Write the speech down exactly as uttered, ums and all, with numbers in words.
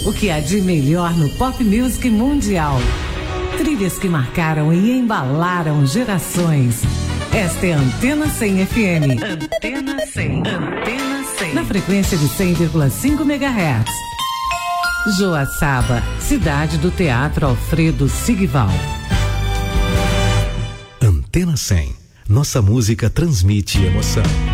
O que há de melhor no pop music mundial. Trilhas que marcaram e embalaram gerações. Esta é a Antena cem F M. Antena cem. Antena cem. Na frequência de cem vírgula cinco megahertz. Joaçaba, cidade do Teatro Alfredo Sigval. Antena cem. Nossa música transmite emoção.